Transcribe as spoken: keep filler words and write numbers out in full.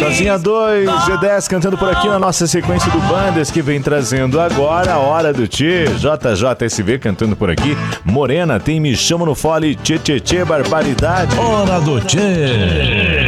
Sozinha dois, G dez cantando por aqui na nossa sequência do Bandas, que vem trazendo agora a Hora do Tchê. J J S V cantando por aqui. Morena tem Me Chama no Fole, Tchê Tchê Tchê, Barbaridade. Hora do Tchê.